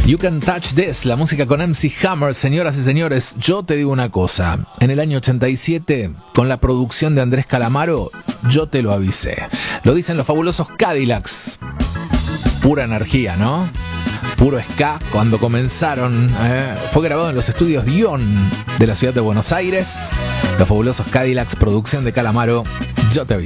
You Can Touch This, la música con MC Hammer. Señoras y señores, yo te digo una cosa. En el año 87, con la producción de Andrés Calamaro, yo te lo avisé. Lo dicen los fabulosos Cadillacs. Pura energía, ¿no? Puro ska. Cuando comenzaron, fue grabado en los estudios Dion de la ciudad de Buenos Aires. Los fabulosos Cadillacs, producción de Calamaro, yo te avisé.